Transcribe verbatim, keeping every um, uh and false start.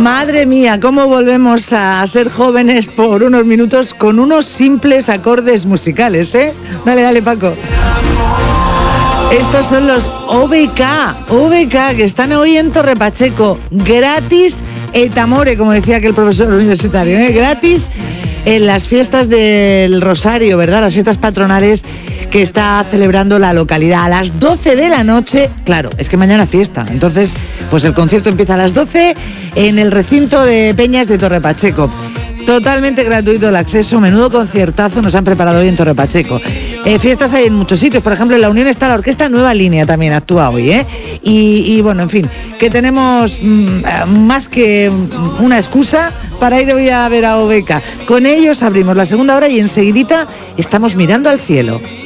Madre mía, cómo volvemos a ser jóvenes por unos minutos con unos simples acordes musicales, ¿eh? Dale, dale, Paco. Estos son los O B K, O B K, que están hoy en Torre Pacheco, gratis et amore, como decía aquel profesor universitario, ¿eh? Gratis en las fiestas del Rosario, ¿verdad? Las fiestas patronales que está celebrando la localidad a las doce de la noche. Claro, es que mañana fiesta, entonces pues el concierto empieza a las doce en el recinto de Peñas de Torre Pacheco. Totalmente gratuito el acceso, menudo conciertazo nos han preparado hoy en Torre Pacheco. Eh, fiestas hay en muchos sitios, por ejemplo en La Unión está la Orquesta Nueva Línea, también actúa hoy, ¿eh? Y, y bueno, en fin, que tenemos mmm, más que una excusa para ir hoy a ver a O B K. Con ellos abrimos la segunda hora y enseguidita estamos mirando al cielo.